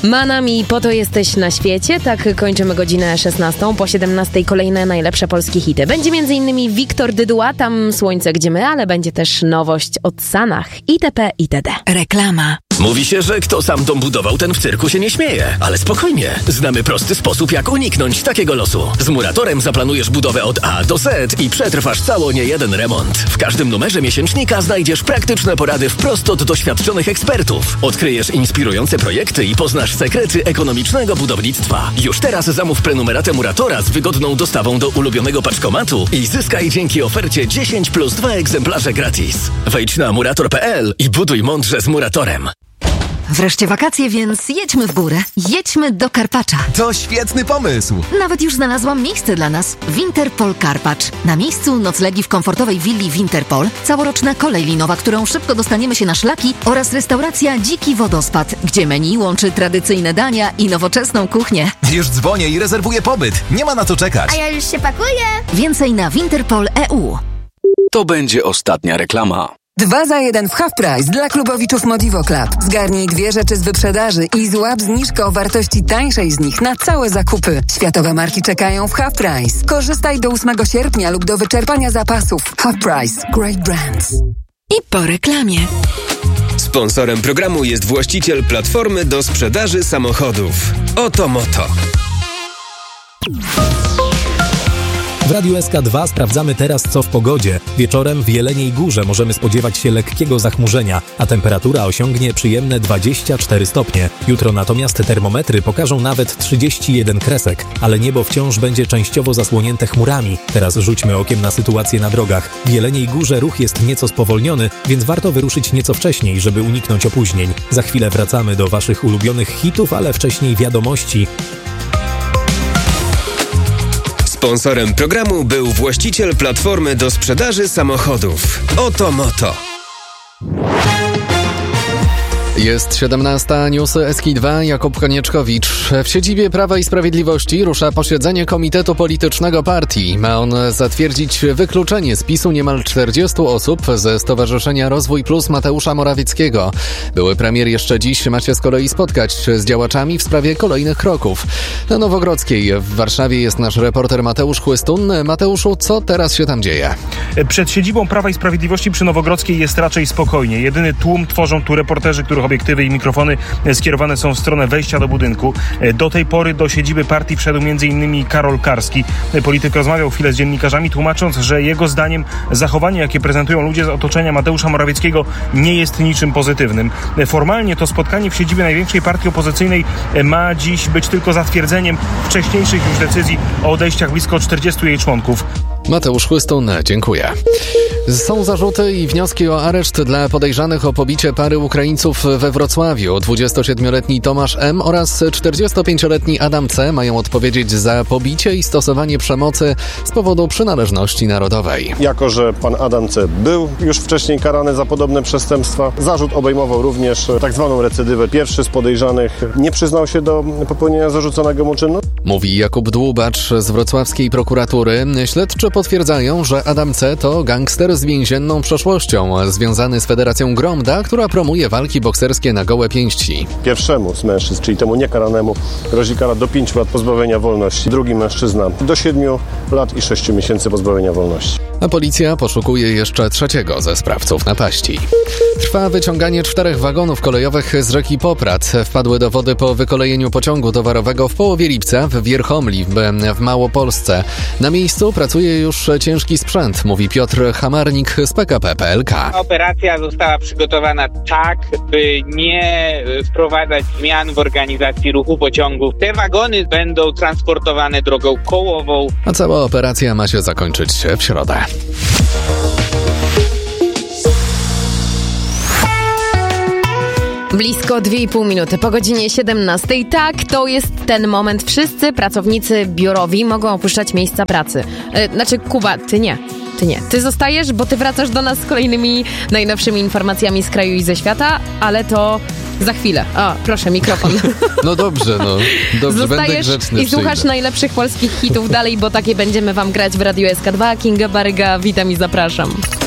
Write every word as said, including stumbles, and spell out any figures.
Manami, po to jesteś na świecie. Tak kończymy godzinę szesnastą. Po siedemnastej kolejne najlepsze polskie hity. Będzie m.in. Wiktor Dyduła, Tam słońce gdzie my, ale będzie też nowość od Sanach itp. itd. Reklama. Mówi się, że kto sam dom budował, ten w cyrku się nie śmieje. Ale spokojnie, znamy prosty sposób, jak uniknąć takiego losu. Z Muratorem zaplanujesz budowę od A do Z i przetrwasz cało niejeden remont. W każdym numerze miesięcznika znajdziesz praktyczne porady wprost od doświadczonych ekspertów. Odkryjesz inspirujące projekty i poznasz sekrety ekonomicznego budownictwa. Już teraz zamów prenumeratę Muratora z wygodną dostawą do ulubionego paczkomatu i zyskaj dzięki ofercie dziesięć plus dwa egzemplarze gratis. Wejdź na murator kropka p l i buduj mądrze z Muratorem. Wreszcie wakacje, więc jedźmy w górę. Jedźmy do Karpacza. To świetny pomysł. Nawet już znalazłam miejsce dla nas. Winterpol Karpacz. Na miejscu noclegi w komfortowej willi Winterpol, całoroczna kolej linowa, którą szybko dostaniemy się na szlaki oraz restauracja Dziki Wodospad, gdzie menu łączy tradycyjne dania i nowoczesną kuchnię. Już dzwonię i rezerwuję pobyt. Nie ma na to czekać. A ja już się pakuję. Więcej na winterpol kropka e u. To będzie ostatnia reklama. Dwa za jeden w Half Price dla klubowiczów Modivo Club. Zgarnij dwie rzeczy z wyprzedaży i złap zniżkę o wartości tańszej z nich na całe zakupy. Światowe marki czekają w Half Price. Korzystaj do ósmego sierpnia lub do wyczerpania zapasów. Half Price. Great brands. I po reklamie. Sponsorem programu jest właściciel platformy do sprzedaży samochodów. Oto Moto. W Radiu S K dwa sprawdzamy teraz, co w pogodzie. Wieczorem w Jeleniej Górze możemy spodziewać się lekkiego zachmurzenia, a temperatura osiągnie przyjemne dwadzieścia cztery stopnie. Jutro natomiast termometry pokażą nawet trzydzieści jeden kresek, ale niebo wciąż będzie częściowo zasłonięte chmurami. Teraz rzućmy okiem na sytuację na drogach. W Jeleniej Górze ruch jest nieco spowolniony, więc warto wyruszyć nieco wcześniej, żeby uniknąć opóźnień. Za chwilę wracamy do waszych ulubionych hitów, ale wcześniej wiadomości. Sponsorem programu był właściciel platformy do sprzedaży samochodów. Oto Moto. Jest siedemnasta, newsy S K dwa, Jakub Konieczkowicz. W siedzibie Prawa i Sprawiedliwości rusza posiedzenie Komitetu Politycznego Partii. Ma on zatwierdzić wykluczenie z PiSu niemal czterdziestu osób ze Stowarzyszenia Rozwój Plus Mateusza Morawieckiego. Były premier jeszcze dziś ma się z kolei spotkać z działaczami w sprawie kolejnych kroków. Na Nowogrodzkiej w Warszawie jest nasz reporter Mateusz Chłystun. Mateuszu, co teraz się tam dzieje? Przed siedzibą Prawa i Sprawiedliwości przy Nowogrodzkiej jest raczej spokojnie. Jedyny tłum tworzą tu reporterzy, których obiektywy i mikrofony skierowane są w stronę wejścia do budynku. Do tej pory do siedziby partii wszedł m.in. Karol Karski. Polityk rozmawiał chwilę z dziennikarzami, tłumacząc, że jego zdaniem zachowanie, jakie prezentują ludzie z otoczenia Mateusza Morawieckiego, nie jest niczym pozytywnym. Formalnie to spotkanie w siedzibie największej partii opozycyjnej ma dziś być tylko zatwierdzeniem wcześniejszych już decyzji o odejściach blisko czterdziestu jej członków. Mateusz Chłystun, dziękuję. Są zarzuty i wnioski o areszt dla podejrzanych o pobicie pary Ukraińców we Wrocławiu. dwudziestosiedmioletni Tomasz M. oraz czterdziestopięcioletni Adam C. mają odpowiedzieć za pobicie i stosowanie przemocy z powodu przynależności narodowej. Jako że pan Adam C. był już wcześniej karany za podobne przestępstwa, zarzut obejmował również tak zwaną recydywę. Pierwszy z podejrzanych nie przyznał się do popełnienia zarzuconego mu czynu. Mówi Jakub Dłubacz z wrocławskiej prokuratury. Śledczy potwierdzają, że Adam C. to gangster z więzienną przeszłością, związany z Federacją Gromda, która promuje walki bokserskie na gołe pięści. Pierwszemu z mężczyzn, czyli temu niekaranemu, grozi kara do pięciu lat pozbawienia wolności. Drugi mężczyzna do siedmiu lat i sześciu miesięcy pozbawienia wolności. A policja poszukuje jeszcze trzeciego ze sprawców napaści. Trwa wyciąganie czterech wagonów kolejowych z rzeki Poprad. Wpadły do wody po wykolejeniu pociągu towarowego w połowie lipca w Wierchomli w Małopolsce. Na miejscu pracuje już ciężki sprzęt, mówi Piotr Hamarnik z P K P kropka P L K. Operacja została przygotowana tak, by nie wprowadzać zmian w organizacji ruchu pociągów. Te wagony będą transportowane drogą kołową. A cała operacja ma się zakończyć w środę. Blisko dwie i pół minuty po godzinie siedemnastej. Tak, to jest ten moment. Wszyscy pracownicy biurowi mogą opuszczać miejsca pracy. Yy, znaczy, Kuba, ty nie. Ty nie. Ty zostajesz, bo ty wracasz do nas z kolejnymi najnowszymi informacjami z kraju i ze świata, ale to za chwilę. O, proszę, mikrofon. No dobrze, no. Dobrze, zostajesz będę grzeczny. I słuchasz przyjdę. Najlepszych polskich hitów dalej, bo takie będziemy wam grać w Radiu S K dwa. Kinga Baryga, witam i zapraszam.